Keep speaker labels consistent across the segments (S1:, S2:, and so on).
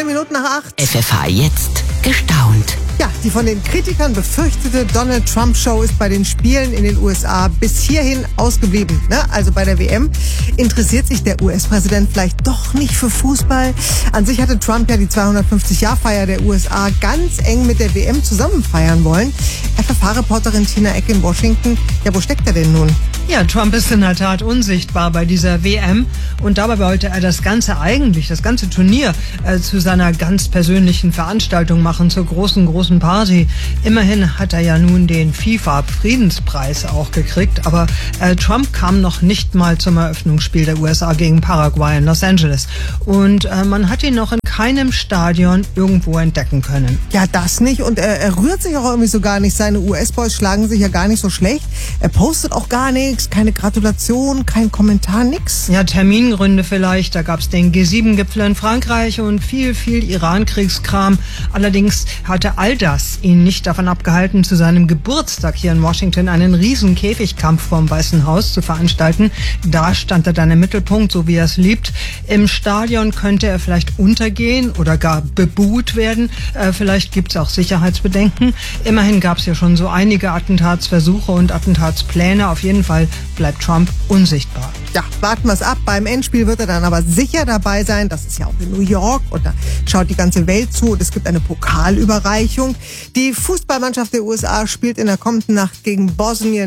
S1: Minuten nach 8.
S2: FFH jetzt gestaunt.
S1: Ja, die von den Kritikern befürchtete Donald Trump Show ist bei den Spielen in den USA bis hierhin ausgeblieben. Also bei der WM interessiert sich der US-Präsident vielleicht doch nicht für Fußball. An sich hatte Trump ja die 250-Jahr-Feier der USA ganz eng mit der WM zusammen feiern wollen. FFH-Reporterin Tina Eck in Washington. Ja, wo steckt er denn nun?
S3: Ja, Trump ist in der Tat unsichtbar bei dieser WM und dabei wollte er das ganze Turnier zu seiner ganz persönlichen Veranstaltung machen, zur großen Party. Immerhin hat er ja nun den FIFA-Friedenspreis auch gekriegt, aber Trump kam noch nicht mal zum Eröffnungsspiel der USA gegen Paraguay in Los Angeles und man hat ihn noch in keinem Stadion irgendwo entdecken können.
S1: Ja, das nicht und er rührt sich auch irgendwie so gar nicht. Seine US-Boys schlagen sich ja gar nicht so schlecht. Er postet auch gar nichts, keine Gratulation, kein Kommentar, nix.
S3: Ja, Termingründe vielleicht. Da gab's den G7-Gipfel in Frankreich und viel Iran-Kriegskram. Allerdings hatte all das ihn nicht davon abgehalten, zu seinem Geburtstag hier in Washington einen riesen Käfigkampf vorm Weißen Haus zu veranstalten. Da stand er dann im Mittelpunkt, so wie er es liebt. Im Stadion könnte er vielleicht untergehen oder gar bebuht werden. Vielleicht gibt's auch Sicherheitsbedenken. Immerhin gab's ja schon so einige Attentatsversuche und Attentatspläne. Auf jeden Fall bleibt Trump unsichtbar.
S1: Ja, warten wir es ab. Beim Endspiel wird er dann aber sicher dabei sein. Das ist ja auch in New York und da schaut die ganze Welt zu und es gibt eine Pokalüberreichung. Die Fußballmannschaft der USA spielt in der kommenden Nacht gegen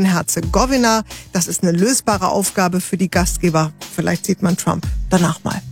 S1: Bosnien-Herzegowina. Das ist eine lösbare Aufgabe für die Gastgeber. Vielleicht sieht man Trump danach mal.